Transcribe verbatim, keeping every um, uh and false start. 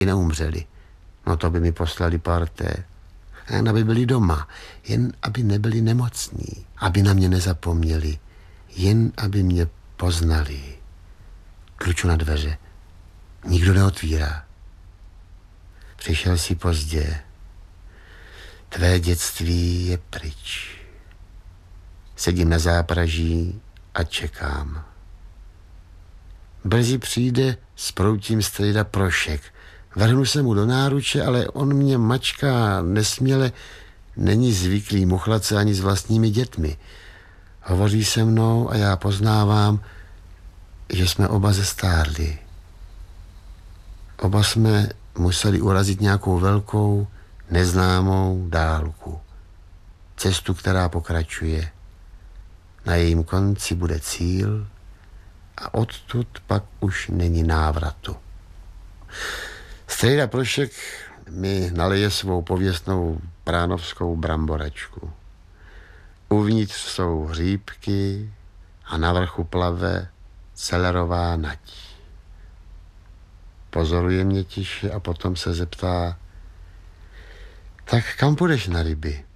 neumřeli. No to by mi poslali parté. Jen aby byli doma, jen aby nebyli nemocní, aby na mě nezapomněli, jen aby mě poznali. Kluču na dveře. Nikdo neotvírá. Přišel si pozdě. Tvé dětství je pryč. Sedím na zápraží a čekám. Brzy přijde s proutím strejda Prošek. Vrhnu se mu do náruče, ale on mě mačká nesměle, není zvyklý muchlat se ani s vlastními dětmi. Hovoří se mnou a já poznávám, že jsme oba zestárli. Oba jsme museli urazit nějakou velkou, neznámou dálku. Cestu, která pokračuje. Na jejím konci bude cíl a odtud pak už není návratu. Strejda Prošek mi naleje svou pověstnou pránovskou bramboračku. Uvnitř jsou hříbky a na vrchu plave celerová nať. Pozoruje mě tiše a potom se zeptá, tak kam půjdeš na ryby?